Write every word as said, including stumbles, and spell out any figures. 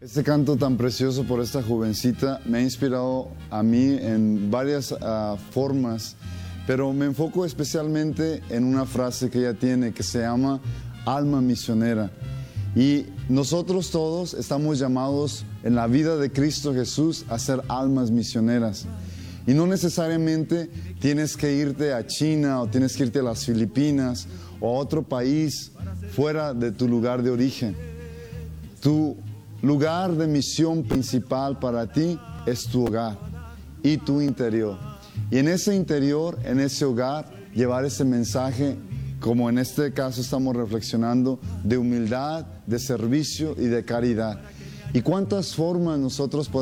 Este canto tan precioso por esta jovencita me ha inspirado a mí en varias uh, formas, pero me enfoco especialmente en una frase que ella tiene que se llama alma misionera. Y nosotros todos estamos llamados en la vida de Cristo Jesús a ser almas misioneras. Y no necesariamente tienes que irte a China o tienes que irte a las Filipinas o a otro país fuera de tu lugar de origen. Tu lugar de misión principal para ti es tu hogar y tu interior. Y en ese interior, en ese hogar, llevar ese mensaje, como en este caso estamos reflexionando, de humildad, de servicio y de caridad. ¿Y cuántas formas nosotros podemos